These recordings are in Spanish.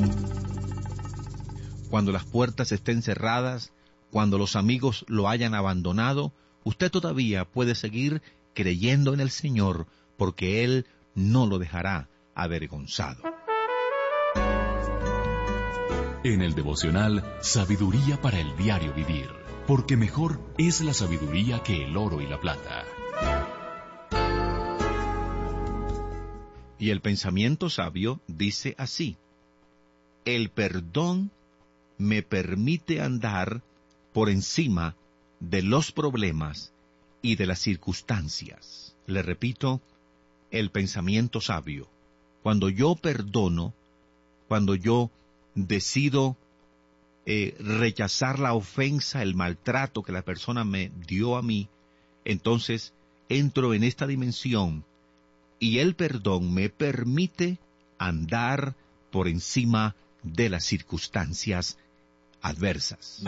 Cuando las puertas estén cerradas, cuando los amigos lo hayan abandonado, usted todavía puede seguir creyendo en el Señor, porque Él no lo dejará avergonzado. En el devocional, sabiduría para el diario vivir, porque mejor es la sabiduría que el oro y la plata. Y el pensamiento sabio dice así: el perdón me permite andar por encima de los problemas y de las circunstancias. Le repito, el pensamiento sabio. Cuando yo perdono, cuando yo decido rechazar la ofensa, el maltrato que la persona me dio a mí, entonces entro en esta dimensión y el perdón me permite andar por encima de las circunstancias adversas.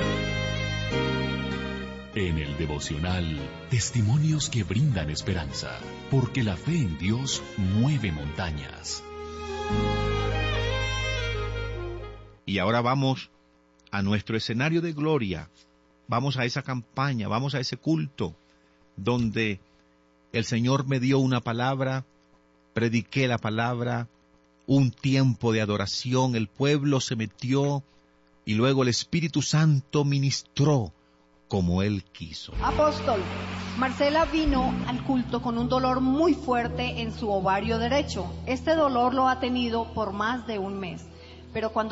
En el devocional, testimonios que brindan esperanza, porque la fe en Dios mueve montañas. Y ahora vamos a nuestro escenario de gloria, vamos a esa campaña, vamos a ese culto, donde el Señor me dio una palabra, prediqué la palabra, un tiempo de adoración, el pueblo se metió, y luego el Espíritu Santo ministró como Él quiso. Apóstol, Marcela vino al culto con un dolor muy fuerte en su ovario derecho. Este dolor lo ha tenido por más de un mes, pero cuando